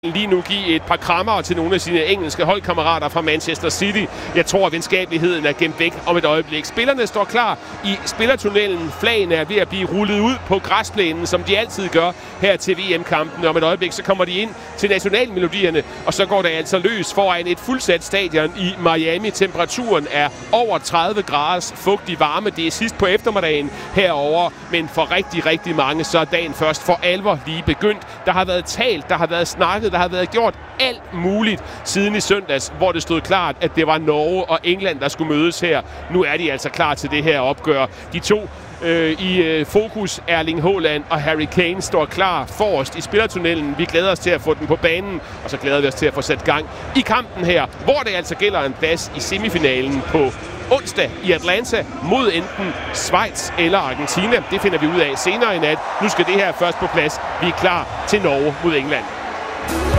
lige nu give et par krammer til nogle af sine engelske holdkammerater fra Manchester City. Jeg tror, at venskabeligheden er gemt væk om et øjeblik. Spillerne står klar i spillertunnelen. Flagene er ved at blive rullet ud på græsplænen, som de altid gør her til VM-kampen. Om et øjeblik så kommer de ind til nationalmelodierne, og så går det altså løs foran et fuldsat stadion i Miami. Temperaturen er over 30 graders fugtig varme. Det er sidst på eftermiddagen herover, men for rigtig mange så er dagen først for alvor lige begyndt. Der har været talt, der har været snakket, der har været gjort alt muligt siden i søndags, hvor det stod klart, at det var Norge og England, der skulle mødes her. Nu er de altså klar til det her opgør. De to i fokus, Erling Haaland og Harry Kane, står klar forrest i spillertunnelen. Vi glæder os til at få den på banen, og så glæder vi os til at få sat gang i kampen her, hvor det altså gælder en plads i semifinalen på onsdag i Atlanta mod enten Schweiz eller Argentina. Det finder vi ud af senere i nat. Nu skal det her først på plads. Vi er klar til Norge mod England.